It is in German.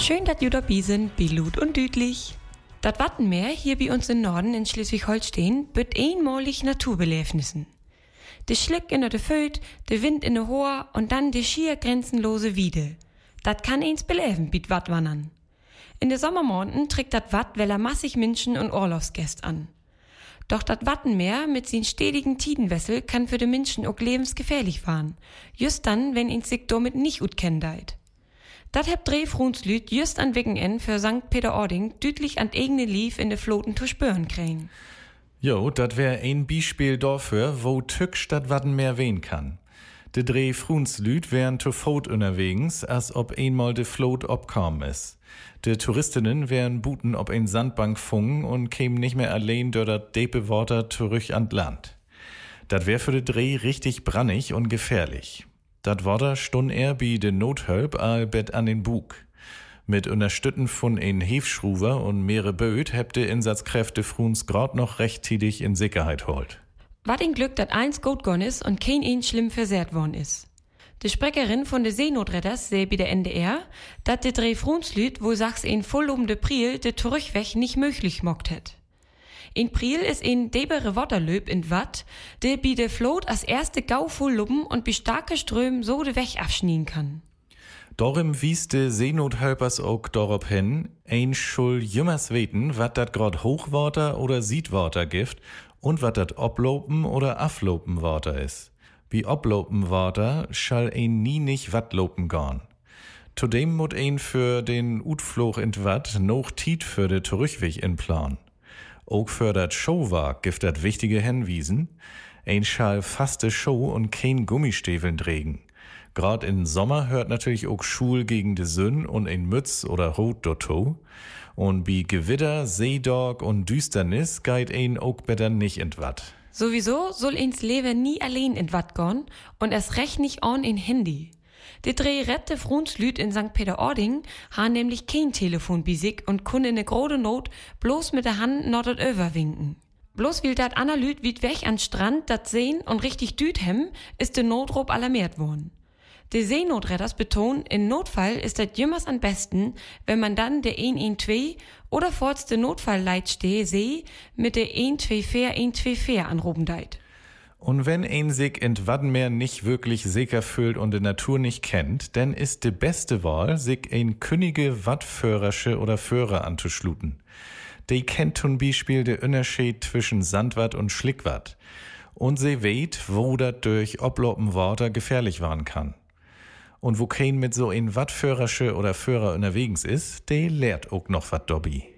Schön, dass ihr dabei sind, bei Lut und Düdlich. Das Wattenmeer hier bei uns im Norden in Schleswig-Holstein wird einmalig Naturbelebnissen. De Schlick in der Föt, de Wind in der Hoher und dann de schier grenzenlose Wiede. Dat kann eins beleben, biet Wattwandern. In de Sommermonaten trägt dat Watt weller massig Menschen und Urlaubsgäst an. Doch dat Wattenmeer mit sin stetigen Tidenwessel kann für de Menschen auch lebensgefährlich waren. Just dann, wenn ins sich damit nicht gut kenndeit. Dat heb drei Frunslüt just an Wickenend für St. Peter-Ording düdlich an eigene Lief in de Floten zu spüren kriegen. Jo, dat wär ein Beispiel dafür, wo tücksch dat Wattenmeer wehen kann. De drei Frunslüt wären zu Fout unterwegs, als ob einmal de Flot obkommen is. De Touristinnen wären Buten ob ein Sandbank fungen und kämen nicht mehr allein durch dat depe Water zurück an Land. Dat wär für de Dreh richtig brannig und gefährlich. Dat Water stund er bi de Nothölp all bet an den Bug. Mit Unterstützen von ein Hefschruver und mehrere Böt hebt de Insatzkräfte Fruns grad noch rechtzeitig in Sicherheit holt. Wat ein Glück, dat eins gut gon is und kein een schlimm versehrt worden is. Die Sprecherin von de Seenotretters seh bi der NDR, dat de drei Frunslüt, wo sachs ein vollobende Priel de Zurückweg nicht möglich mockt het. In Priel is ein debere Waterlöb in Watt, de bi de Flot als erste Gau voll luppen und bi starke Ström so de Weg abschnien kann. Darum wies de Seenothelpers auch darauf hin, ein schul jümmers weten, wat dat grad Hochwater oder Siedwater gift und wat dat Oblopen oder Aflopen Water is. Wie Oblopen Water schall ein nie nicht Wattlopen gorn. Zudem mut ein für den Utfloch in Watt noch Tiet für de Zurückweg in Plan. Auch für dat Showwag gift dat wichtige Hinwiesen, ein schall faste Show und kein Gummistiefeln trägen. Grad in Sommer hört natürlich auch Schul gegen de Sünn und ein Mütz oder Hut dotto. Und bi Gewitter, Seedorg und Düsternis geit ein auch besser nicht in Watt. Sowieso soll ins Leben nie allein in Watt gorn und erst recht nicht on in Handy. Die drei rette Frunslüt in St. Peter-Ording haben nämlich kein Telefon bi sich und können in ne grode Not bloß mit der Hand not dat overwinken. Bloß will dat Analyt weit weg an Strand dat sehen und richtig düt hem, ist de Notruf alarmiert worden. Die Seenotretters betonen, in Notfall ist das jümmers am besten, wenn man dann der 112 oder forts de Notfallleitstelle See mit der 124 anrufen deit. Und wenn ein sich in Wattenmeer nicht wirklich sicher fühlt und die Natur nicht kennt, dann ist die beste Wahl, sich ein kündige Wattführersche oder Führer anzuschluten. Die kennt zum Beispiel den Unterschied zwischen Sandwatt und Schlickwatt. Und sie weet, wo dat durch oblopen Water gefährlich waren kann. Und wo kein mit so ein Wattführersche oder Führer unterwegs ist, der lehrt auch noch wat dobby.